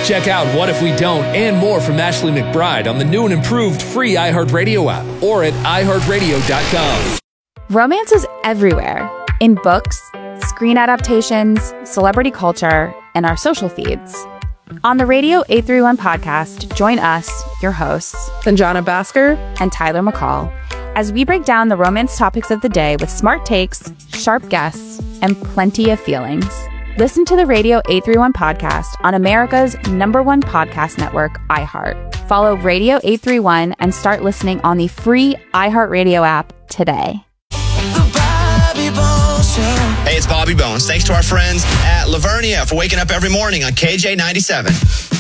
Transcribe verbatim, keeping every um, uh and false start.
Check out What If We Don't and more from Ashley McBride on the new and improved free iHeartRadio app or at i heart radio dot com. Romance is everywhere, in books, screen adaptations, celebrity culture, and our social feeds. On the Radio eight three one podcast, join us, your hosts, Sanjana Bhaskar and Tyler McCall, as we break down the romance topics of the day with smart takes, sharp guests, and plenty of feelings. Listen to the Radio eight three one podcast on America's number one podcast network, iHeart. Follow Radio eight three one and start listening on the free iHeartRadio app today. Hey, it's Bobby Bones. Thanks to our friends at Lavernia for waking up every morning on K J ninety-seven.